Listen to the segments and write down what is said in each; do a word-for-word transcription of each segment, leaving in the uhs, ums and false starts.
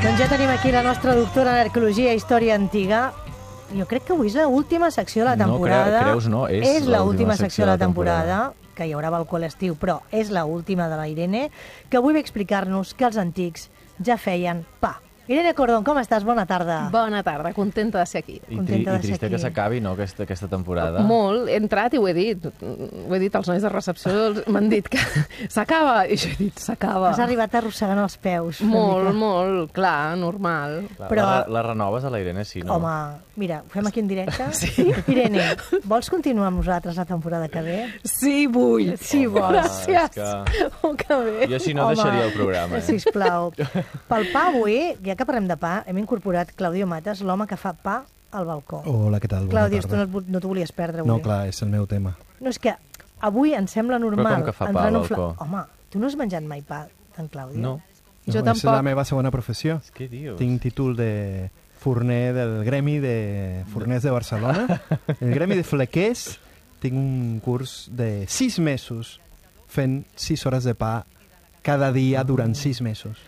Doncs ja tenim aquí la nostra doctora en arqueologia i història antiga. Jo crec que avui és l'última secció de la temporada. No, creus, no? És, és l'última secció de la temporada, que hi haurà balcó a l'estiu, però és l'última de la Irene, que avui ve a explicar-nos que els antics ja feien pa. Irene Cordón, com estàs? Bona tarda. Bona tarda, contenta de ser aquí. I, tri, i trista que s'acabi, no, aquesta, aquesta temporada. Molt, he entrat i ho he dit. Ho he dit als nois de recepció, m'han dit que s'acaba. I jo he dit, s'acaba. Has arribat arrossegant els peus. Molt, molt, clar, normal. Clar, Però... la, la renoves a la Irene, sí, no? Home, mira, ho fem aquí en directe. Sí. Irene, vols continuar amb nosaltres la temporada que ve? Sí, vull. Sí, vols. Gràcies. Que... Oh, que bé. Jo, si no, Home, deixaria el programa. Eh? Sisplau. Pel pa avui, ja que parlem de pa, hem incorporat Claudio Matas, l'home que fa pa al balcó. Hola, què tal? Bona Claudio, tarda. tu no, no t'ho volies perdre avui. No, clar, és el meu tema. No, és que avui em sembla normal... Però com que fa pa al balcó? Home, tu no has menjat mai pa, d'en Claudio? No. Jo no, tampoc. És la meva segona professió. Què dius? Tinc títol de forner del gremi de forners de Barcelona. El gremi de flequers tinc un curs de sis mesos fent sis hores de pa cada dia durant sis mesos.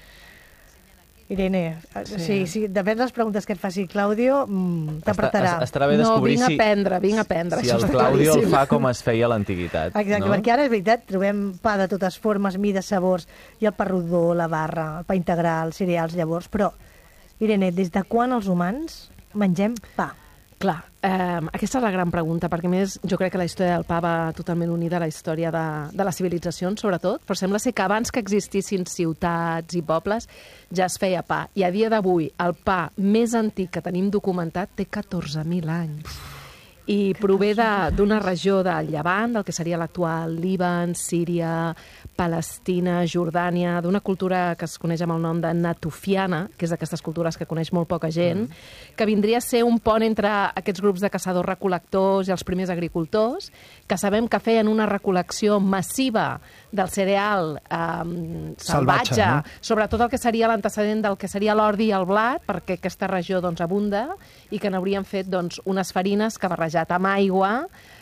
Irene, Sí. sí, sí, depèn de les preguntes que et faci Claudio, mmm, t'apretarà. Està, estarà bé No, descobrir vinc a si, aprendre, vinc a aprendre. si això el està Claudio el claríssim. fa com es feia a l'antiguitat. Exacte, no? perquè ara és veritat, trobem pa de totes formes, mides, sabors, i el pa rodó, la barra, el pa integral, cereals, llavors, però, Irene, des de quan els humans mengem pa? Clar, eh, aquesta és la gran pregunta, perquè a més jo crec que la història del pa va totalment unida a la història de, de les civilitzacions, sobretot, però sembla ser que abans que existissin ciutats i pobles ja es feia pa. I a dia d'avui el pa més antic que tenim documentat té catorze mil anys. I prové de- d'una regió del Llevant, del que seria l'actual Líban, Síria, Palestina, Jordània, d'una cultura que es coneix amb el nom de natufiana, que és d'aquestes cultures que coneix molt poca gent, mm. que vindria a ser un pont entre aquests grups de caçadors-recol·lectors i els primers agricultors, que sabem que feien una recol·lecció massiva del cereal eh, salvatge, Salvatge, no? sobretot el que seria l'antecedent del que seria l'ordi i el blat, perquè aquesta regió doncs, abunda, i que n'haurien fet doncs, unes farines que barrejat amb aigua,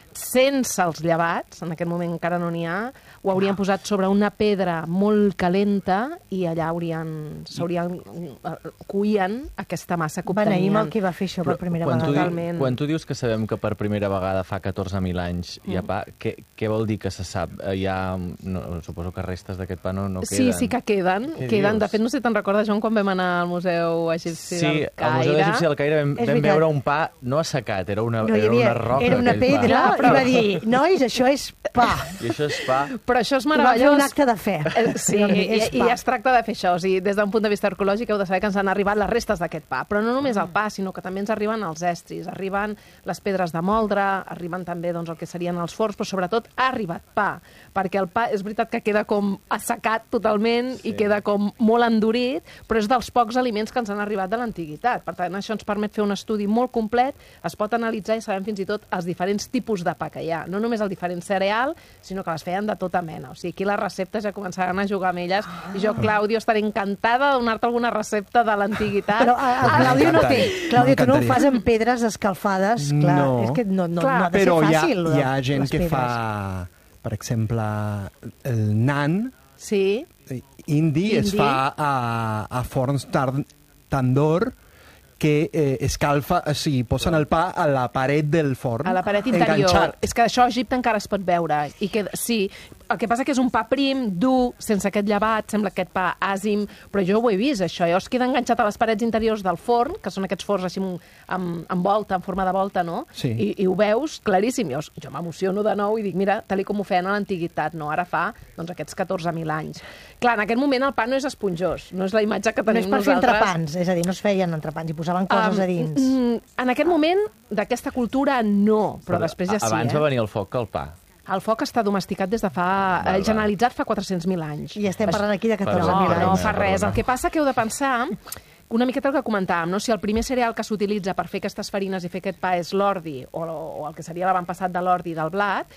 sense els llevats, en aquest moment encara no n'hi ha, ho haurien posat sobre una pedra molt calenta i allà haurien, s'haurien, eh, cuien aquesta massa que obtenien. Beneïm el que va fer això per primera quan tu, vegada. di, Totalment. quan tu dius que sabem que per primera vegada fa catorze mil anys hi ha pa, què, què vol dir que se sap? Eh, Hi ha, no, suposo que restes d'aquest pa no, no Sí, queden. sí que queden. Què queden. dius? De fet, no sé si te'n recordes, Joan, quan vam anar al Museu Egipci Sí, del al Caire. Museu Egipci del Caire vam, És vam veritat. veure un pa no assecat, era una, No hi era havia, una roca. era una aquell pedra, pa. i va dir, nois, això és pa. I això és pa. Però això és I va fer meravellós. un acte de fe. Eh, Sí, I va dir, i, és i pa. es tracta de fer això. O sigui, des d'un punt de vista arqueològic heu de saber que ens han arribat les restes d'aquest pa. Però no només el pa, sinó que també ens arriben els estris, arriben les pedres de moldre, arriben també doncs, el que serien els forns, però sobretot ha arribat pa. Perquè el pa és veritat que queda com assecat totalment Sí. i queda com molt endurit, però és dels pocs aliments que ens han arribat de l'antiguitat. Per tant, això ens permet fer un estudi molt complet, es pot analitzar i sabem fins i tot els diferents tipus de pa que hi ha. No només el diferent cereal, sinó que les feien de tota mena. O sigui, aquí les receptes ja començaran a jugar amb elles. I jo, Claudio, estaré encantada de donar-te alguna recepta de l'antiguitat. Però a, a Claudio no té. Claudio, tu no ho M'encantaria. fas amb pedres escalfades, clar. No. És que no, no, Clar, no ha de Però ser hi ha, fàcil, lo de hi ha gent les que pedres. fa, per exemple, el nan Sí, indi, es Indi. fa a, a forns tar- tandor que eh, escalfa, o sigui, posen el pa a la paret del forn. a la paret interior. Enganxat. És que això a Egipte encara es pot veure. I que, sí, el que passa que és un pa prim, dur, sense aquest llevat, sembla aquest pa àsim, però jo ho he vist, això. Llavors queda enganxat a les parets interiors del forn, que són aquests forns així amb, amb, amb volta, en forma de volta, no? Sí. I, i ho veus claríssim. Jo, jo m'emociono de nou i dic, mira, tal com ho feien a l'antiguitat, no? Ara fa doncs, aquests catorze mil anys. Clar, en aquest moment el pa no és esponjós, no és la imatge que No tenim és per fer nosaltres. entrepans, és a dir, no es feien entrepans, hi posaven coses Um, a dins. mm, En aquest moment, d'aquesta cultura, no, però, després ja sí, Abans eh? va venir el foc que el pa. El foc està domesticat des de fa... Val, val. Eh, generalitzat fa quatre-cents mil anys. I estem parlant aquí de No, catorze mil Perdona, no anys. fa res. perdona. El que passa que heu de pensar una miqueta el que comentàvem, no? Si el primer cereal que s'utilitza per fer aquestes farines i fer aquest pa és l'ordi, o, o el que seria l'avantpassat de l'ordi i del blat,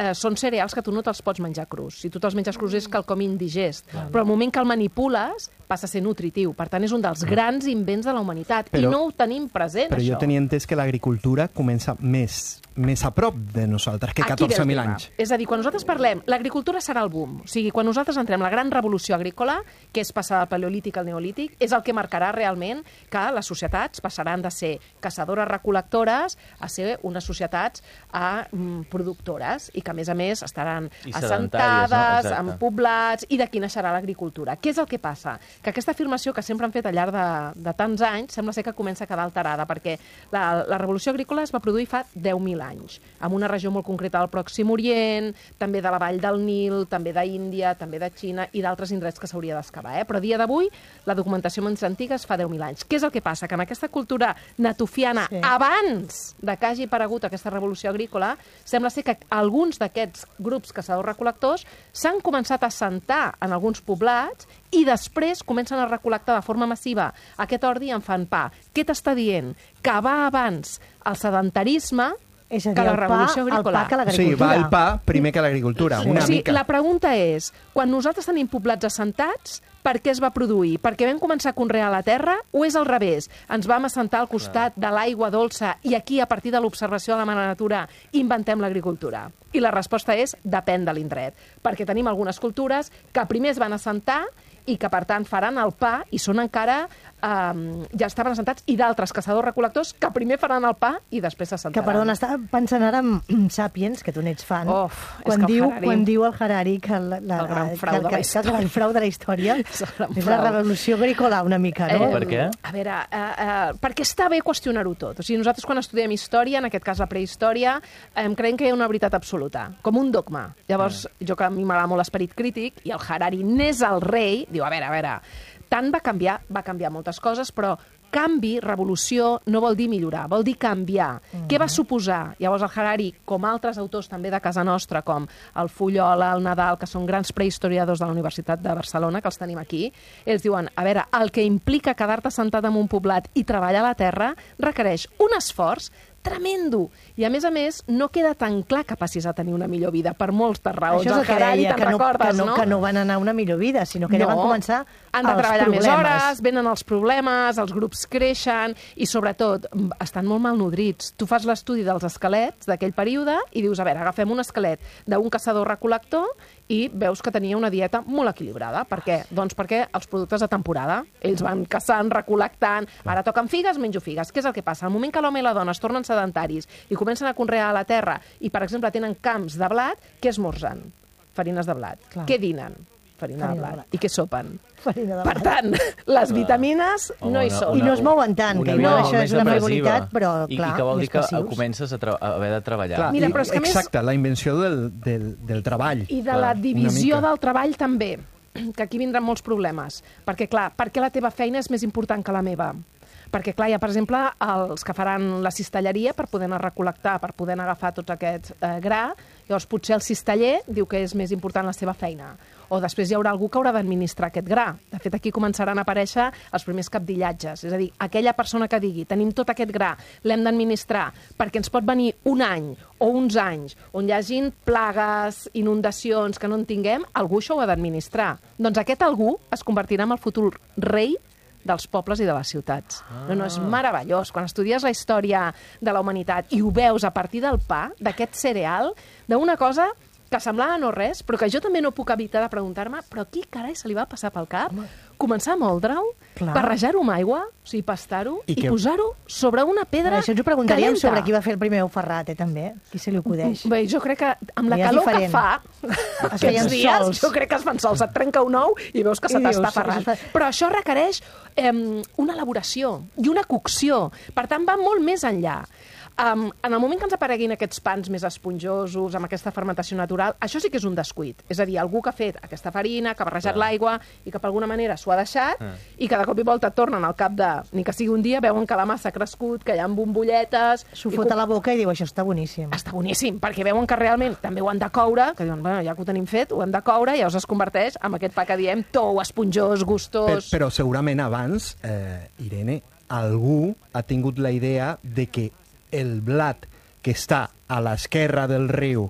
eh, són cereals que tu no te'ls pots menjar crus. Si tu te'ls menges crus és quelcom indigest. Però al moment que el manipules passa a ser nutritiu. Per tant, és un dels grans invents de la humanitat. Però, I no ho tenim present, però això. jo tenia entès que l'agricultura comença més, més a prop de nosaltres que catorze mil anys. És a dir, quan nosaltres parlem, l'agricultura serà el boom. O sigui, quan nosaltres entrem la gran revolució agrícola, que és passar del paleolític al neolític, és el que marcarà realment que les societats passaran de ser caçadores-recol·lectores a ser unes societats a, mm, productores i que, a més a més, estaran I assentades, no? en poblats, i d'aquí naixerà l'agricultura. Què és el que passa? Que aquesta afirmació que sempre han fet al llarg de, de tants anys sembla ser que comença a quedar alterada, perquè la, la revolució agrícola es va produir fa deu mil anys, en una regió molt concreta del Pròxim Orient, també de la vall del Nil, també d'Índia, també de Xina i d'altres indrets que s'hauria d'excavar. Eh? Però a dia d'avui la documentació més antiga es fa deu mil anys. Què és el que passa? Que en aquesta cultura natufiana, sí. abans de que hagi aparegut aquesta revolució agrícola, sembla ser que alguns d'aquests grups caçadors-recol·lectors s'han començat a assentar en alguns poblats i després comencen a recol·lectar de forma massiva aquest ordi i en fan pa. Què t'està dient? Que va abans el sedentarisme És a dir, que la el pa, revolució el agrícola. pa que O sigui, l'agricultura. va el pa primer que l'agricultura, Sí. una o sigui, mica. la pregunta és, quan nosaltres tenim poblats assentats, per què es va produir? Perquè vam començar a conrear la terra o és al revés? Ens vam assentar al costat de l'aigua dolça i aquí, a partir de l'observació de la mare natura, inventem l'agricultura? I la resposta és, depèn de l'indret. Perquè tenim algunes cultures que primer es van assentar i que, per tant, faran el pa i són encara... Um, ja estaven assentats, i d'altres caçadors-recol·lectors que primer faran el pa i després Que, s'assentaran. perdona, estava pensant ara en Sapiens, que tu n'ets fan, Of, és quan, que el diu, Harari- quan diu el Harari que la, la, El gran frau que, de la que, que el gran frau de la història És el gran és la frau. revolució agrícola una mica, no? Per què? A veure, uh, uh, perquè està bé qüestionar-ho tot. O sigui, nosaltres quan estudiem història, en aquest cas la prehistòria, um, creiem que hi ha una veritat absoluta, com un dogma. Llavors, mm. jo que a mi m'agrada molt l'esperit crític, i el Harari n'és el rei, diu, a veure, a veure, tant va canviar, va canviar moltes coses, però canvi, revolució, no vol dir millorar, vol dir canviar. Mm-hmm. Què va suposar? Llavors el Harari, com altres autors també de casa nostra, com el Fullola, el Nadal, que són grans prehistoriadors de la Universitat de Barcelona, que els tenim aquí, ells diuen, a veure, el que implica quedar-te assentat en un poblat i treballar la terra requereix un esforç tremendo. I, a més a més, no queda tan clar que passis a tenir una millor vida, per moltes raons. Això és el que Harari, deia, te'n que no, recordes, que, no, no? que no van anar a una millor vida, sinó que No. ja van començar Han de els treballar problemes. més hores, venen els problemes, els grups creixen i, sobretot, estan molt malnodrits. Tu fas l'estudi dels esquelets d'aquell període i dius, a veure, agafem un esquelet d'un caçador-recol·lector i veus que tenia una dieta molt equilibrada. Per què? Doncs perquè els productes de temporada. Ells van caçant, recol·lectant, ara toquen figues, menjo figues. Què és el que passa? Al moment que l'home i la dona es tornen sedentaris i comencen a conrear la terra i, per exemple, tenen camps de blat, què esmorzen? Farines de blat. Clar. Què dinen? Farina, Farina de de blat. blat. I què sopen? Farina de Per blat. tant, les vitamines Home, no hi una- són. I no es mouen tant, una que vida no, molt això més és una depressiva. frivolitat, però, I, clar, I que vol més dir que passius. comences a, tra a haver de treballar. Clar, Mira, i- però és que a més- exacte, la invenció del, del, del treball. I de Clar, la una divisió mica. del treball també, que aquí vindran molts problemes. Perquè, clar, per què la teva feina és més important que la meva? Perquè, clar, hi ha, per exemple, els que faran la cistelleria per poder anar a recol·lectar, per poder anar a agafar tots aquests eh, gra. Llavors, potser el cisteller diu que és més important la seva feina. O després hi haurà algú que haurà d'administrar aquest gra. De fet, aquí començaran a aparèixer els primers capdillatges. És a dir, aquella persona que digui tenim tot aquest gra, l'hem d'administrar, perquè ens pot venir un any o uns anys on hi hagin plagues, inundacions, que no en tinguem, algú això ho ha d'administrar. Doncs aquest algú es convertirà en el futur rei dels pobles i de les ciutats. Ah. No, no, és meravellós. Quan estudies la història de la humanitat i ho veus a partir del pa, d'aquest cereal, d'una cosa que semblava no res, però que jo també no puc evitar de preguntar-me, però qui carai se li va passar pel cap? Home. Començar a moldre'l, Clar. barrejar-ho amb aigua, o sigui, pastar-ho, i, I que- i posar-ho sobre una pedra Això ens ho preguntaríem calenta. sobre qui va fer el primer ou ferrat, eh, també. Qui se li acudeix? Bé, jo crec que amb la Ja és calor que diferent. fa Es feien aquests dies, sols. jo crec que es fan sols. Et trenca un ou i veus que I se t'està dius, ferrant. això es fa- Però això requereix eh, una elaboració i una cocció. Per tant, va molt més enllà. Um, en el moment que ens apareguin aquests pans més esponjosos, amb aquesta fermentació natural, això sí que és un descuit. És a dir, algú que ha fet aquesta farina, que ha barrejat l'aigua i que, per alguna manera, s'ho ha deixat Ah. i que de cop i volta tornen al cap de, ni que sigui un dia, veuen que la massa ha crescut, que hi ha bombolletes... S'ho i fot que- a la boca i diu, això està boníssim. està boníssim, perquè veuen que realment també ho han de coure, que diuen, bueno, ja que ho tenim fet, ho hem de coure, i llavors es converteix en aquest pa que diem tou, esponjós, Per, gustós... però segurament abans, eh, Irene, algú ha tingut la idea de que el blat que està a l'esquerra del riu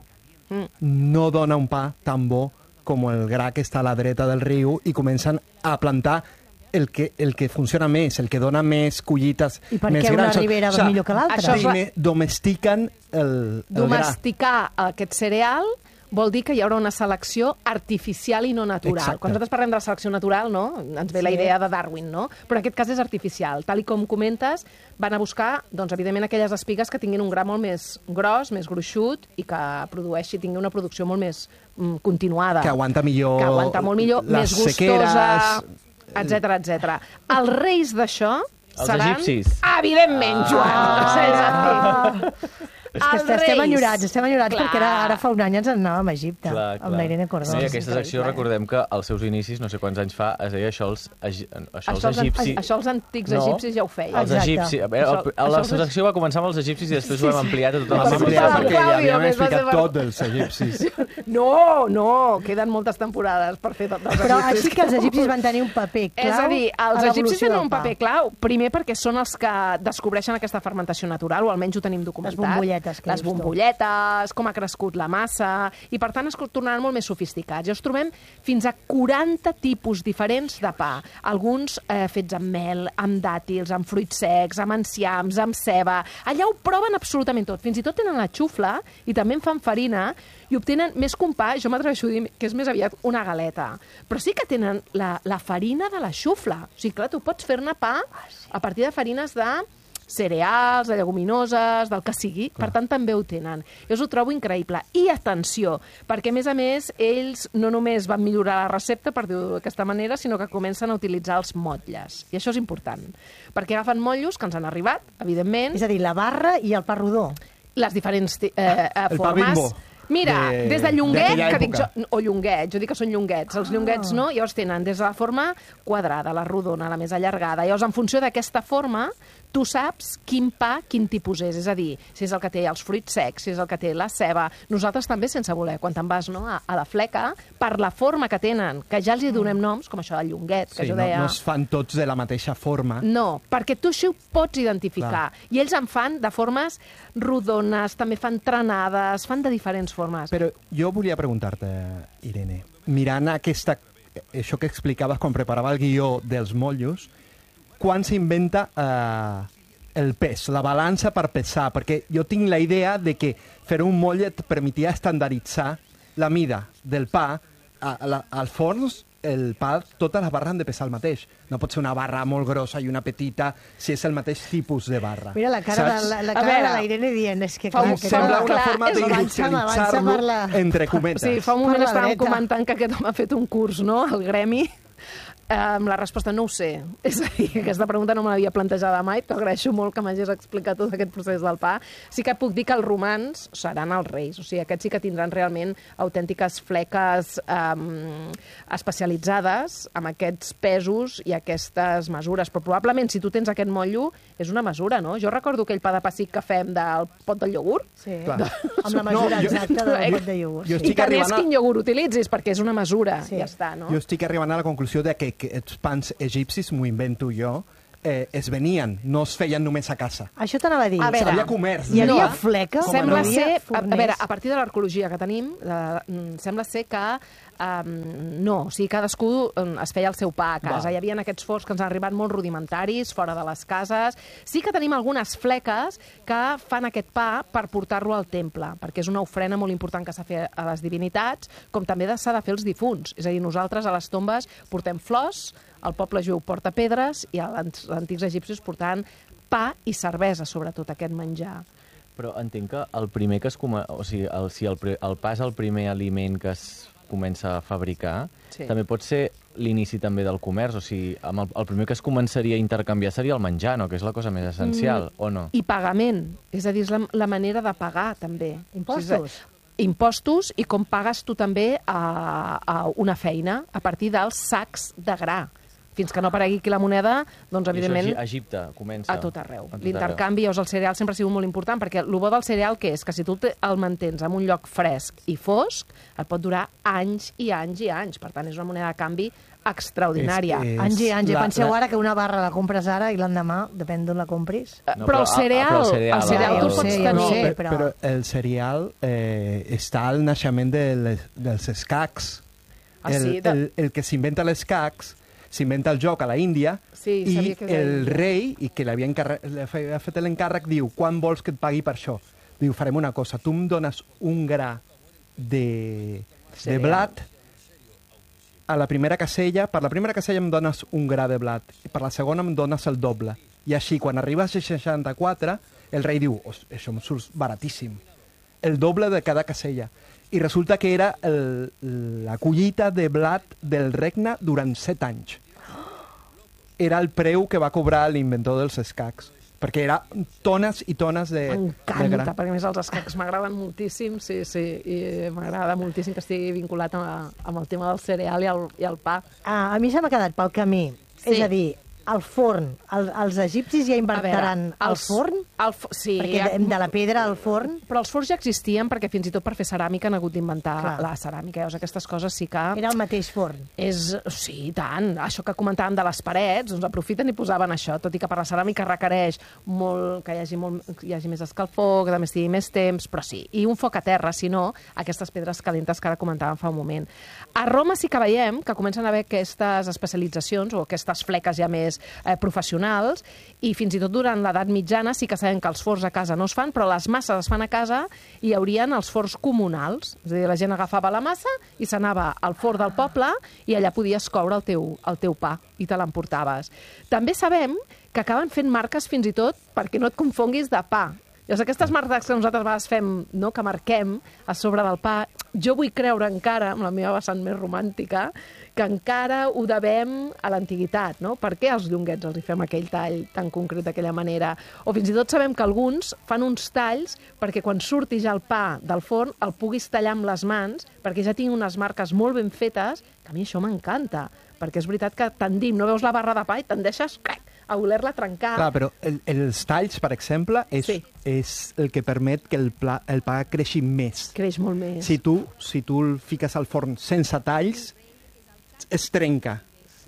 Mm. no dona un pa tan bo com el gra que està a la dreta del riu i comencen a plantar el que, el que funciona més, el que dona més collites I per més què una grans. ribera va millor que l'altra? Això és la- Primer domestiquen el, el gra. Domesticar aquest cereal vol dir que hi haurà una selecció artificial i no natural. Exacte. Quan nosaltres parlem de la selecció natural, no? Ens ve Sí. la idea de Darwin, no? Però en aquest cas és artificial. Tal i com comentes, van a buscar, doncs, evidentment, aquelles espigues que tinguin un gra molt més gros, més gruixut i que produeixi, tingui una producció molt més mm, continuada. Que aguanta millor Que aguanta molt millor, les més gustosa, sequeres. etcètera, etcètera. Els reis d'això Els seran... egipcis. Evidentment, Joan! Ah. Ah. És que Els estem reis. enyorats, estem enyorats Clar. perquè ara, ara fa un any ens en anàvem a Egipte, Clar, amb la Irene Cordón. No, I aquesta secció, recordem que als seus inicis, no sé quants anys fa, es deia això els, egi- això els Això els, egipcis... això els antics No. egipcis ja ho feien. Els Exacte. egipcis. A veure, el, Això- el, la això és- secció va començar amb els egipcis i després ho hem ampliat a tota la Vam Vam ampliar ampliar perquè Claudio, ja havíem que es va explicat fer- tot dels egipcis. No, no, queden moltes temporades per fer tot dels Però egipcis. així que els egipcis van tenir un paper clau És a dir, a els egipcis l'evolució tenen del un pa. paper clau, primer perquè són els que descobreixen aquesta fermentació natural, o almenys ho tenim documentat. Les bombolletes, que Les dius tu. bombolletes, com ha crescut la massa, i per tant es tornaran molt més sofisticats. I us trobem fins a quaranta tipus diferents de pa. Alguns eh, fets amb mel, amb dàtils, amb fruits secs, amb enciams, amb ceba. Allà ho proven absolutament tot. Fins i tot tenen la xufla i també en fan farina i obtenen més que un pa, jo m'atreveixo a dir que és més aviat una galeta. Però sí que tenen la, la farina de la xufla. O sigui, clar, tu pots fer-ne pa a partir de farines de cereals, de lleguminoses, del que sigui, clar. Per tant també ho tenen. Jo us ho trobo increïble. I atenció, perquè a més a més ells no només van millorar la recepta, per dir-ho d'aquesta manera, sinó que comencen a utilitzar els motlles. I això és important, perquè agafen motllos que ens han arribat, evidentment, És a dir, la barra i el pa rodó. les diferents eh, eh, El pa formes. Bimbo. Mira, de- des de llonguet, d'aquella que dic jo, època. o llonguets, jo dic que són llonguets, els llonguets no, llavors tenen des de la forma quadrada, la rodona, la més allargada, llavors en funció d'aquesta forma tu saps quin pa, quin tipus és, és a dir, si és el que té els fruits secs, si és el que té la ceba, nosaltres també sense voler, quan te'n vas no, a, a la fleca, per la forma que tenen, que ja els hi donem noms, com això del llonguet, que Sí, jo no, deia... no es fan tots de la mateixa forma. No, perquè tu així ho pots identificar. Clar. I ells en fan de formes rodones, també fan trenades, fan de diferents formes. Però jo volia preguntar-te, Irene, mirant aquesta, això que explicaves quan preparava el guió dels motllos, quan s'inventa eh, el pes, la balança per pesar? Perquè jo tinc la idea de que fer un motlle et permetia estandaritzar la mida del pa. A, a la, al forns, el pa, totes les barres han de pesar el mateix. No pot ser una barra molt grossa i una petita si és el mateix tipus de barra. Mira la cara, de, Saps? la, la A cara veure, de la Irene dient, és que fa clar, un- que Sembla clar, una clar, forma és d'industrialitzar-lo per la- entre cometes. Sí, fa un moment Per la estàvem dreta. comentant que aquest home ha fet un curs, no?, al gremi. Um, la resposta no ho sé. És a dir, aquesta pregunta no me l'havia plantejada mai. T'agraeixo molt que m'hagis explicat tot aquest procés del pa. Sí que puc dir que els romans seran els reis. O sigui, aquests sí que tindran realment autèntiques fleques um, especialitzades amb aquests pesos i aquestes mesures. Però probablement, si tu tens aquest motllo, és una mesura, no? Jo recordo aquell pa de pessic que fem del pot del iogurt. Sí, Clar. amb la mesura No, jo- exacta del pot de iogurt. jo sí. I estic que arribant és a- quin iogurt utilitzis, perquè és una mesura. Sí. Ja està, no? Jo estic arribant a la conclusió de que, que els pans egipcis, m'ho invento jo, eh, es venien, no es feien només a casa. Això t'anava a dir. A veure, Hi havia comerç. Hi havia No. fleca, com Sembla no hi havia ser, a, a forners. veure, a partir de l'arqueologia que tenim, eh, mm, sembla ser que um, no, o sigui, cadascú um, es feia el seu pa a casa. Va. Hi havia aquests forns que ens han arribat molt rudimentaris, fora de les cases. Sí que tenim algunes fleques que fan aquest pa per portar-lo al temple, perquè és una ofrena molt important que s'ha fet a les divinitats, com també de- s'ha de fer els difunts. És a dir, nosaltres a les tombes portem flors, el poble jueu porta pedres i els antics egipcis portant pa i cervesa, sobretot, aquest menjar. Però entenc que el primer que es... Come... O sigui, el, si el, pri- el pa és el primer aliment que es comença a fabricar, Sí. també pot ser l'inici també del comerç. O sigui, amb el, el primer que es començaria a intercanviar seria el menjar, no? Que és la cosa més essencial, mm. o no? I pagament, és a dir, és la, la manera de pagar, també. Impostos. O sigui, impostos i com pagues tu també a, a una feina a partir dels sacs de gra. Fins que no aparegui aquí la moneda, doncs, I evidentment, això a Egipte comença. a tot arreu. A tot L'intercanvi, llavors, el cereal sempre ha sigut molt important, perquè el bo del cereal que és que si tu te- el mantens en un lloc fresc i fosc, et pot durar anys i anys i anys. Per tant, és una moneda de canvi extraordinària. És- és- Angie, Angie, la- penseu la- ara que una barra la compres ara i l'endemà, depèn d'on la compris. Eh, No, però, però- el cereal, ah, però el cereal, el cereal ah, tu el ja ho pots sé, ja ho tenir... sé. per- però- però el cereal eh, està al naixement de les, dels escacs. Ah, el, sí, de- el, el que s'inventa l'escacs, s'inventa el joc a la Índia, Sí, sabia i que era el índia. rei, i que l'havia encarre- li havia fet l'encàrrec, diu, quan vols que et pagui per això? Diu, farem una cosa, tu em dones un gra de, de Cereal. blat a la primera casella, per la primera casella em dones un gra de blat, i per la segona em dones el doble. I així, quan arribes a seixanta-quatre, el rei diu, "Os, això em surt baratíssim, el doble de cada casella. I resulta que era el, la collita de blat del regne durant set anys. Era el preu que va cobrar l'inventor dels escacs, perquè era tones i tones de, de M'encanta, gra. perquè a més els escacs m'agraden moltíssim, sí, sí, i m'agrada moltíssim que estigui vinculat amb, amb el tema del cereal i el, i el pa. Ah, a mi se m'ha quedat pel camí. Sí. És a dir, el forn. El, els egipcis ja inventaran el forn? El, fo- sí, Perquè de, de la pedra al forn... però els forns ja existien perquè fins i tot per fer ceràmica han hagut d'inventar Clar. la ceràmica. Llavors, aquestes coses sí que... Era el mateix forn. És, sí, i tant. Això que comentàvem de les parets, doncs aprofiten i posaven això, tot i que per la ceràmica requereix molt, que hi hagi, molt, que hi hagi més escalfor, que també estigui més temps, però sí. I un foc a terra, si no, aquestes pedres calentes que ara comentàvem fa un moment. A Roma sí que veiem que comencen a haver aquestes especialitzacions o aquestes fleques ja més eh, professionals, i fins i tot durant l'edat mitjana sí que sabem que els forns a casa no es fan, però les masses es fan a casa i hi haurien els forns comunals. És a dir, la gent agafava la massa i s'anava al forn del poble i allà podies coure el teu, el teu pa i te l'emportaves. També sabem que acaben fent marques fins i tot perquè no et confonguis de pa. Llavors, aquestes marques que nosaltres a vegades fem, no, que marquem a sobre del pa, jo vull creure encara, amb la meva vessant més romàntica, que encara ho devem a l'antiguitat, no? Per què als llonguets els hi fem aquell tall tan concret d'aquella manera? O fins i tot sabem que alguns fan uns talls perquè quan surti ja el pa del forn el puguis tallar amb les mans, perquè ja tinc unes marques molt ben fetes, que a mi això m'encanta, perquè és veritat que tendim, no veus la barra de pa i tendeixes crac, a voler-la trencar. Clar, però el, els talls, per exemple, és, Sí. és el que permet que el, pla, el pa creixi més. Creix molt més. Si tu, si tu el fiques al forn sense talls, es trenca.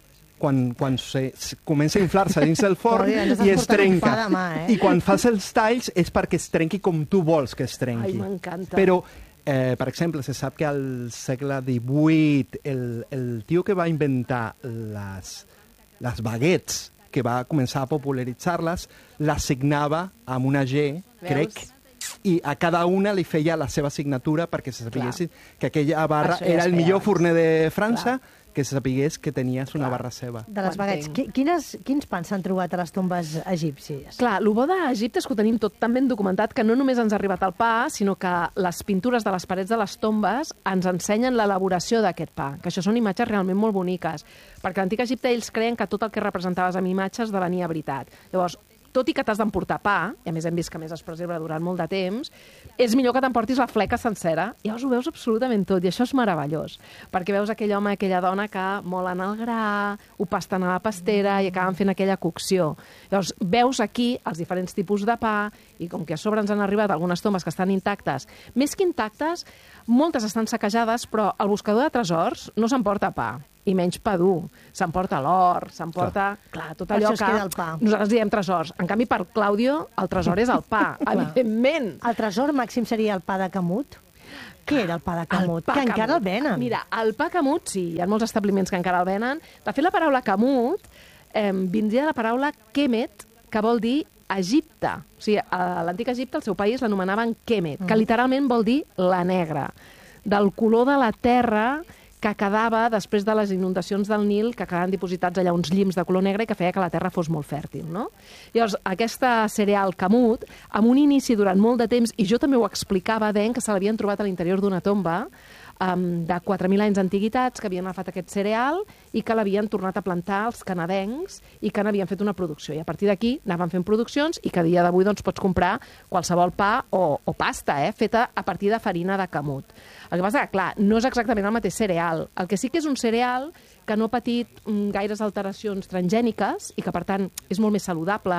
Quan, quan se, se comença a inflar-se dins del forn Claudia, ens estàs i es portant un trenca. pa demà, eh? I quan fas els talls és perquè es trenqui com tu vols que es trenqui. Ai, m'encanta. Però, eh, per exemple, se sap que al segle divuit el, el tio que va inventar les, les baguettes, que va començar a popularitzar-les, les signava amb una G, Veus? crec, i a cada una li feia la seva signatura perquè se sapiguessin que aquella barra Això ja era es el feia millor abans. forner de França, que se sapigués que tenies una barra seva. De les Ho baguettes. entenc. Qui- Quines, quins pans s'han trobat a les tombes egípcies? Clar, el bo d'Egipte és que ho tenim tot tan ben documentat que no només ens ha arribat el pa, sinó que les pintures de les parets de les tombes ens ensenyen l'elaboració d'aquest pa, que això són imatges realment molt boniques, perquè a l'antic Egipte ells creien que tot el que representaves amb imatges devenia veritat. Llavors, tot i que t'has d'emportar pa, i a més hem vist que a més es preserva durant molt de temps, és millor que t'emportis la fleca sencera. Llavors ho veus absolutament tot, i això és meravellós, perquè veus aquell home i aquella dona que molen el gra, ho pasten a la pastera i acaben fent aquella cocció. Llavors veus aquí els diferents tipus de pa, i com que a sobre ens han arribat algunes tombes que estan intactes, més que intactes, moltes estan saquejades, però el buscador de tresors no s'emporta pa, i menys pa dur. S'emporta l'or, s'emporta... Clar, tot Per allò això es que... queda el pa. Nosaltres diem tresors. En canvi, per Claudio, el tresor és el pa, evidentment. El tresor màxim seria el pa de Camut? Què era el pa de Camut? pa Que encara el Camut. venen. Mira, el pa Camut, sí, hi ha molts establiments que encara el venen. De fet, la paraula Camut eh, vindria de la paraula Kemet, que vol dir Egipte. O sigui, a l'antic Egipte, el seu país, l'anomenaven Kemet, mm. que literalment vol dir la negra, del color de la terra que quedava després de les inundacions del Nil, que quedaven dipositats allà uns llims de color negre i que feia que la terra fos molt fèrtil, no? Llavors, aquesta cereal Camut, amb un inici durant molt de temps, i jo també ho explicava, deien que se l'havien trobat a l'interior d'una tomba, um, de quatre mil anys d'antiguitats, que havien agafat aquest cereal i que l'havien tornat a plantar els canadencs i que n'havien fet una producció. I a partir d'aquí anaven fent produccions i que a dia d'avui doncs, pots comprar qualsevol pa o, o pasta eh, feta a partir de farina de camut. El que passa que, clar, no és exactament el mateix cereal. El que sí que és un cereal que no ha patit mm, gaires alteracions transgèniques i que, per tant, és molt més saludable,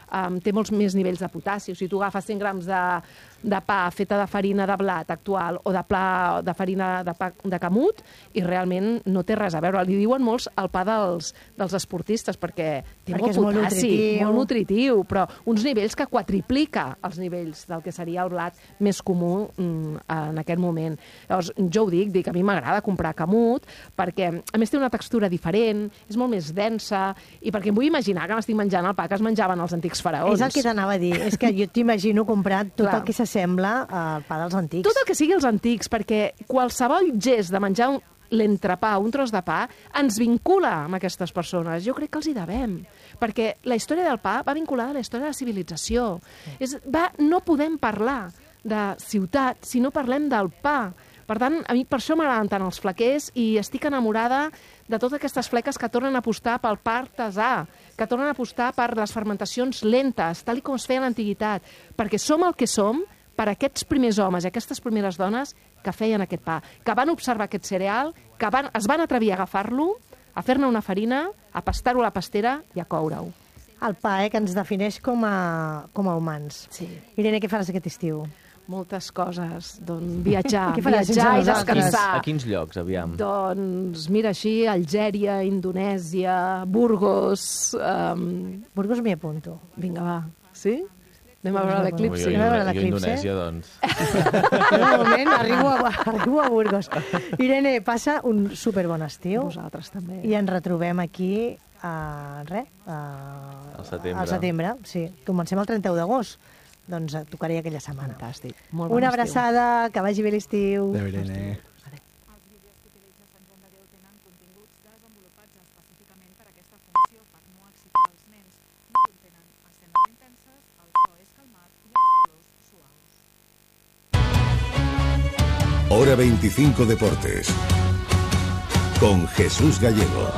um, té molts més nivells de potassi. O sigui, tu agafes cent grams de, de pa feta de farina de blat actual o de, pla, de farina de, pa, de camut i realment no té res a veure. Li diuen molts el pa dels, dels esportistes perquè té perquè molt és molt potassi, nutritiu. molt nutritiu, però uns nivells que quadriplica els nivells del que seria el blat més comú mm, en aquest moment. Llavors, jo ho dic, dic, a mi m'agrada comprar camut perquè, a més, té una textura diferent, és molt més densa i perquè em vull imaginar que m'estic menjant el pa que es menjaven els antics faraons. És el que t'anava a dir, és que jo t'imagino comprar tot Clar. el que s'assembla al pa dels antics. Tot el que sigui els antics, perquè qualsevol gest de menjar un l'entrepà, un tros de pa, ens vincula amb aquestes persones. Jo crec que els hi devem, perquè la història del pa va vinculada a la història de la civilització. És, va, no podem parlar de ciutat si no parlem del pa. Per tant, a mi per això m'agraden tant els flequers i estic enamorada de totes aquestes fleques que tornen a apostar pel pa artesà, que tornen a apostar per les fermentacions lentes, tal com es feia en l'antiguitat, perquè som el que som per aquests primers homes i aquestes primeres dones que feien aquest pa, que van observar aquest cereal, que van, es van atrevir a agafar-lo, a fer-ne una farina, a pastar-ho a la pastera i a coure-ho. El pa, eh, que ens defineix com a, com a humans. Sí. Irene, què faràs aquest estiu? Moltes coses. Doncs viatjar, Què faràs viatjar sense i nosaltres? descansar. A quins llocs, aviam? Doncs mira així, Algèria, Indonèsia, Burgos... Um... Burgos m'hi apunto. Vinga, va. Sí? Anem a veure l'eclipsi. Jo, Anem a veure jo, jo l'eclipsi. Indonèsia, doncs. En un moment arribo a, arribo a Burgos. Irene, passa un superbon estiu Vosaltres també. i ens retrobem aquí a, res, a, Al setembre. al setembre. Sí. Comencem el trenta-u d'agost. Doncs eh, tocaré aquella setmana. Fantàstic. Molt bon Una estiu. abraçada, que vagi bé l'estiu. De Irene. Hora veinticinco Deportes con Jesús Gallego.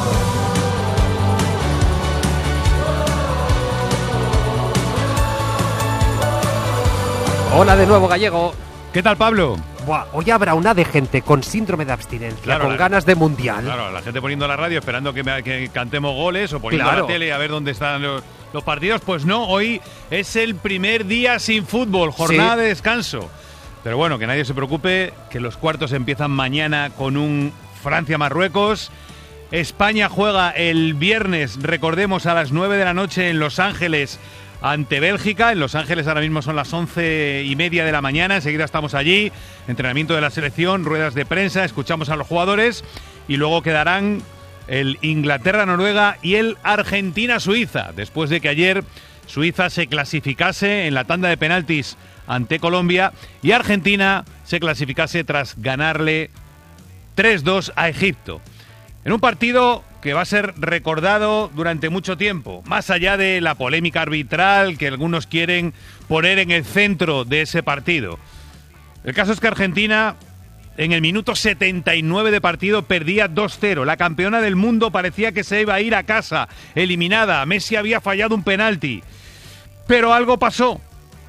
Hola de nuevo, Gallego. ¿Qué tal, Pablo? Buah, hoy habrá una de gente con síndrome de abstinencia, Claro, con la- ganas de mundial. Claro, la gente poniendo la radio esperando que, me- que cantemos goles o poniendo Claro. la tele a ver dónde están los, los partidos. Pues no, hoy es el primer día sin fútbol, jornada Sí. de descanso. Pero bueno, que nadie se preocupe, que los cuartos empiezan mañana con un Francia-Marruecos. España juega el viernes, recordemos, a las nueve de la noche en Los Ángeles ante Bélgica. En Los Ángeles ahora mismo son las once y media de la mañana. Enseguida estamos allí. Entrenamiento de la selección, ruedas de prensa, escuchamos a los jugadores y luego quedarán el Inglaterra-Noruega y el Argentina-Suiza. Después de que ayer Suiza se clasificase en la tanda de penaltis ante Colombia y Argentina se clasificase tras ganarle tres dos a Egipto. En un partido que va a ser recordado durante mucho tiempo, más allá de la polémica arbitral que algunos quieren poner en el centro de ese partido. El caso es que Argentina, en el minuto setenta y nueve de partido, perdía dos cero. La campeona del mundo parecía que se iba a ir a casa, eliminada. Messi había fallado un penalti. Pero algo pasó.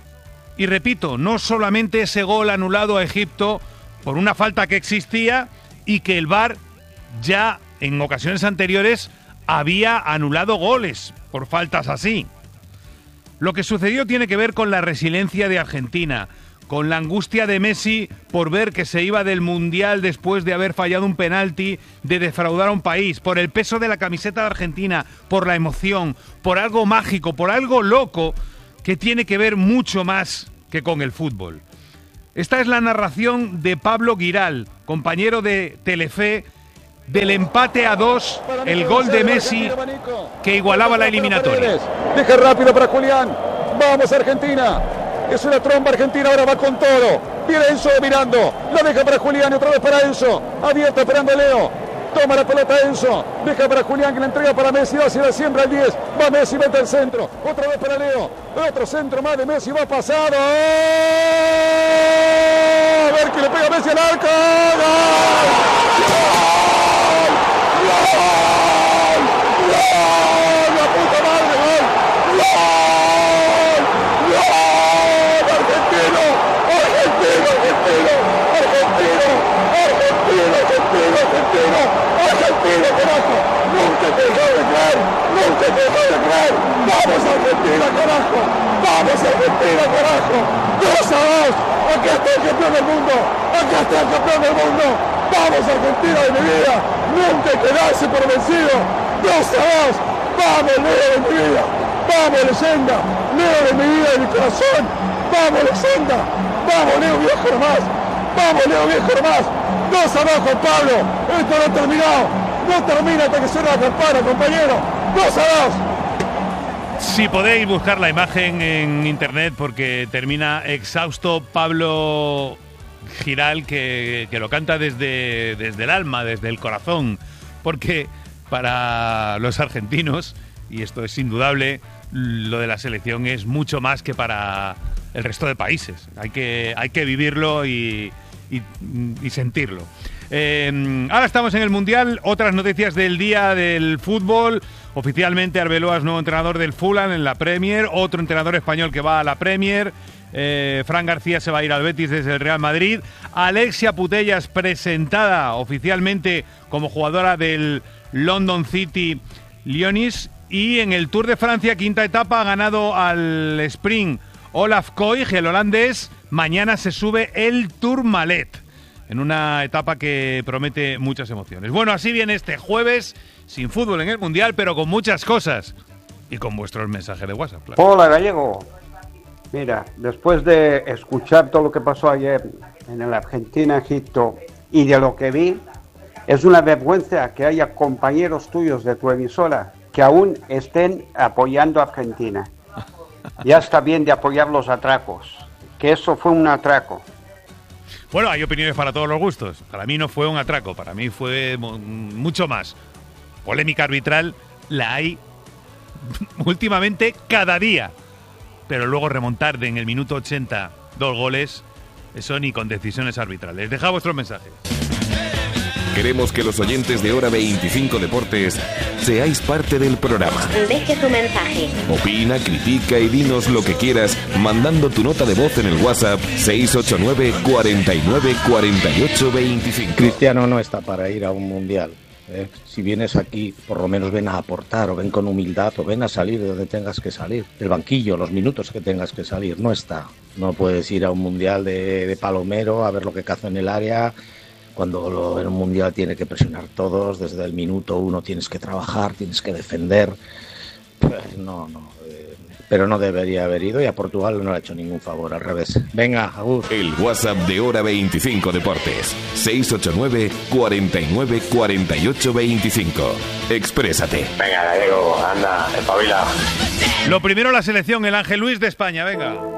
Y repito, no solamente ese gol anulado a Egipto por una falta que existía y que el V A R ya en ocasiones anteriores había anulado goles por faltas así. Lo que sucedió tiene que ver con la resiliencia de Argentina, con la angustia de Messi por ver que se iba del Mundial después de haber fallado un penalti, de defraudar a un país, por el peso de la camiseta de Argentina, por la emoción, por algo mágico, por algo loco que tiene que ver mucho más que con el fútbol. Esta es la narración de Pablo Giral, compañero de Telefe, del empate a dos, el gol de Messi que igualaba la eliminatoria. Deja rápido para Julián. Vamos Argentina. Es una tromba Argentina, ahora va con todo. Viene Enzo mirando. La deja para Julián y otra vez para Enzo. Abierta esperando a Leo. Toma la pelota Enzo. Deja para Julián que la entrega para Messi. Va hacia la siembra el diez. Va Messi, mete el centro. Otra vez para Leo. Otro centro más de Messi. Va pasado. A ver que le pega Messi al arco. ¡Gol! ¡La puta madre! ¡Gol! ¡Gol! ¡Gol! ¡Argentino! ¡Argentino! ¡Argentino! ¡Argentino! ¡Argentino! ¡Argentino! ¡Argentino! ¡Argentino! ¡Carajo! ¡Nunca te dejó de creer! ¡Nunca te puedo creer. Vamos Argentina, carajo. Vamos Argentina, carajo. dos a dos. Aquí está el campeón del mundo. Aquí está el campeón del mundo. Vamos Argentina de mi vida. Nunca quedarse por vencido. dos a dos. Vamos Leo de mi vida. Vamos leyenda. Leo de mi vida y mi corazón. Vamos leyenda. Vamos Leo viejo más. Vamos Leo viejo más. dos a dos, Juan Pablo. Esto no ha terminado. No termina hasta que suene la campana, compañero. dos a dos. Si podéis buscar la imagen en internet, porque termina exhausto Pablo Giral, que, que lo canta desde, desde el alma, desde el corazón, porque para los argentinos, y esto es indudable, lo de la selección es mucho más que para el resto de países. Hay que, hay que vivirlo y, y, y sentirlo. Eh, ahora estamos en el Mundial. Otras noticias del día del fútbol. Oficialmente Arbeloa es nuevo entrenador del Fulham en la Premier. Otro entrenador español que va a la Premier. eh, Fran García se va a ir al Betis desde el Real Madrid. Alexia Putellas presentada oficialmente como jugadora del London City Lions. Y en el Tour de Francia, quinta etapa, ha ganado al sprint Olaf Koig, el holandés. Mañana se sube el Tourmalet, en una etapa que promete muchas emociones. Bueno, así viene este jueves, sin fútbol en el Mundial, pero con muchas cosas. Y con vuestros mensajes de WhatsApp, claro. Hola, Gallego. Mira, después de escuchar todo lo que pasó ayer en el Argentina-Egipto y de lo que vi, es una vergüenza que haya compañeros tuyos de tu emisora que aún estén apoyando a Argentina. Ya está bien de apoyar los atracos, que eso fue un atraco. Bueno, hay opiniones para todos los gustos. Para mí no fue un atraco, para mí fue mucho más. Polémica arbitral la hay últimamente cada día. Pero luego remontar de en el minuto ochenta dos goles, eso ni con decisiones arbitrales. Deja vuestros mensajes. Queremos que los oyentes de Hora veinticinco Deportes seáis parte del programa. Deje tu mensaje. Opina, critica y dinos lo que quieras mandando tu nota de voz en el WhatsApp seis ocho nueve, cuarenta y nueve, cuarenta y ocho, veinticinco. Cristiano no está para ir a un mundial. ¿eh? Si vienes aquí, por lo menos ven a aportar, o ven con humildad, o ven a salir de donde tengas que salir. El banquillo, los minutos que tengas que salir, no está. No puedes ir a un mundial de, de palomero a ver lo que caza en el área. Cuando lo, en un mundial tiene que presionar todos, desde el minuto uno tienes que trabajar, tienes que defender. Pues no, no. Eh, pero no debería haber ido y a Portugal no le ha hecho ningún favor, al revés. Venga, agur. El WhatsApp de Hora veinticinco Deportes. seis ocho nueve, cuarenta y nueve, cuarenta y ocho, veinticinco. Exprésate. Venga, Gallego, anda, espabila. Lo primero, la selección, el Ángel Luis de España, venga.